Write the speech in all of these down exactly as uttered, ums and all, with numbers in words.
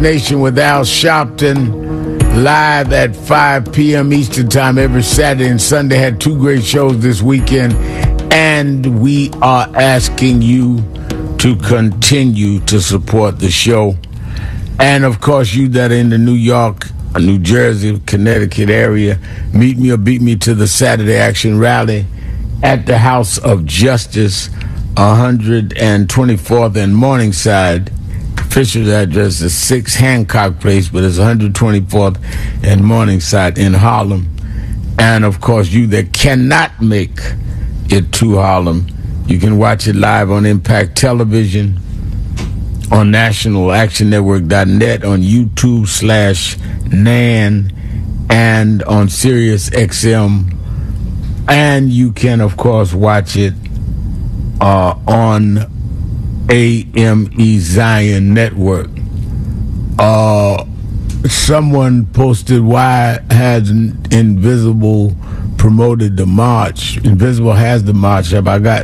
Nation with Al Sharpton, live at five p.m. Eastern Time every Saturday and Sunday. Had two great shows this weekend, and we are asking you to continue to support the show. And, of course, you that are in the New York, New Jersey, Connecticut area, meet me or beat me to the Saturday Action Rally at the House of Justice, one hundred twenty-fourth and Morningside. Official address is six Hancock Place, but it's one hundred twenty-fourth and Morningside in Harlem. And, of course, you that cannot make it to Harlem, you can watch it live on Impact Television, on National Action Network dot net, on YouTube slash Nan, and on Sirius X M. And you can, of course, watch it uh, on A M E Zion Network. Uh, someone posted, why has Invisible promoted the march? Invisible has the march up. I got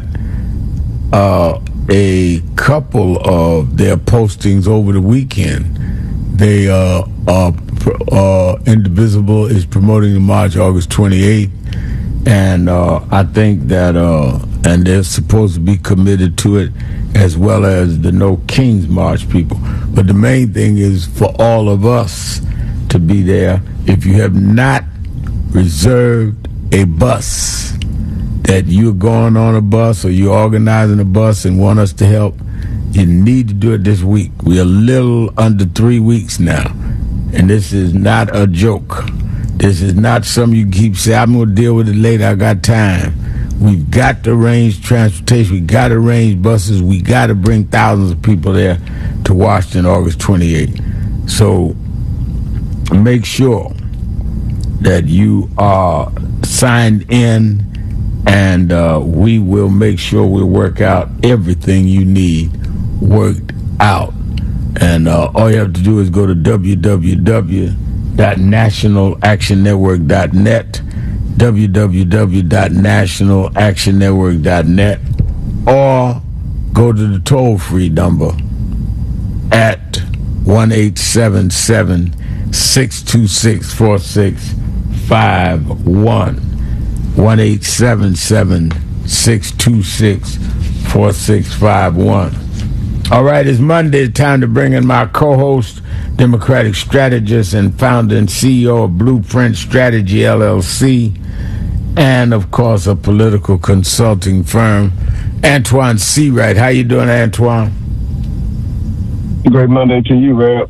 uh, a couple of their postings over the weekend. They uh, uh, uh, Indivisible is promoting the march August twenty-eighth, and uh, I think that uh, and they're supposed to be committed to it, as well as the No Kings March people. But the main thing is for all of us to be there. If you have not reserved a bus, that you're going on a bus or you're organizing a bus and want us to help, you need to do it this week. We're a little under three weeks now, and this is not a joke. This is not something you keep saying, I'm going to deal with it later, I got time. We've got to arrange transportation. We got to arrange buses. We got to bring thousands of people there to Washington August twenty-eighth. So make sure that you are signed in, and uh, we will make sure we work out everything you need worked out. And uh, all you have to do is go to w w w dot national action network dot net, w w w dot national action network dot net, or go to the toll-free number at one eight seven seven, six two six, four six five one, one eight seven seven, six two six, four six five one. All right, it's Monday, time to bring in my co-host, Democratic strategist and founder and C E O of Blueprint Strategy, L L C, and, of course, a political consulting firm, Antoine Seawright. How you doing, Antoine? Great Monday to you, Reb.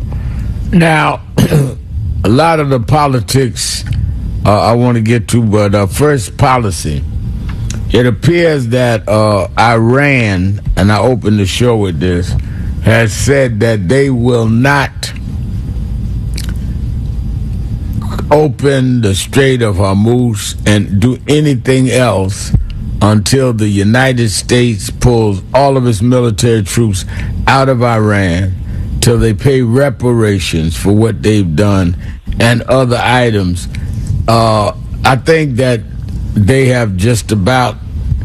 Now, a lot of the politics uh, I want to get to, but uh, first, policy. It appears that uh, Iran, and I opened the show with this, has said that they will not open the Strait of Hormuz and do anything else until the United States pulls all of its military troops out of Iran, till they pay reparations for what they've done and other items. Uh, I think that they have just about